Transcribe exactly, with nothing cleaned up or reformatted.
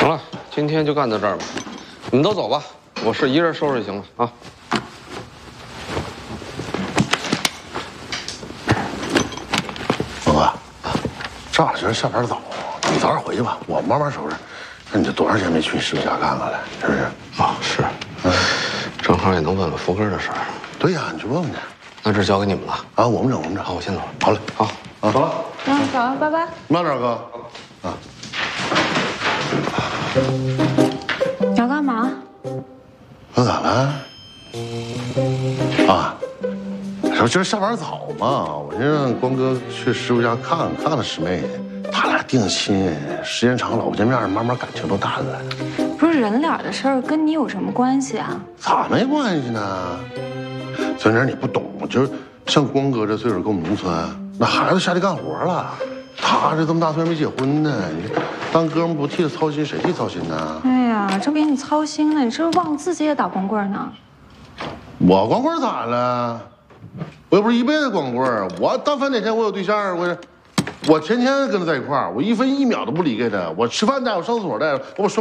行了，今天就干到这儿吧，你们都走吧，我是一人收拾就行了啊。 峰哥，这两天下班早，你早点回去吧，我慢慢收拾。那你这多长时间没去师傅家看看了，是不是？ 啊，是，嗯，正好也能问问福根的事儿。 对呀，你去问问去。 那这交给你们了啊，我们整，我们整。 好，我先走了。 好嘞， 好， 啊， 走了。 嗯，走了，拜拜。 慢点，哥。啊。 你要干嘛？ 我咋了？啊，这今儿下班早嘛，我就让光哥去师傅家看看看看师妹，他俩定亲，时间长了老不见面，慢慢感情都淡了。 不是人脸的事儿，跟你有什么关系啊？ 咋没关系呢？孙女，你不懂，就是像光哥这岁数，跟我们农村，那孩子下地干活了，他这这么大岁数没结婚呢，你当哥们不替他操心，谁替操心呢？ 哎呀，这给你操心了，你是不是忘了自己也打光棍呢？ 我光棍咋了？我又不是一辈子光棍，我但凡哪天我有对象，我我天天跟他在一块儿，我一分一秒都不离开他，我吃饭带我，上厕所带我，我说。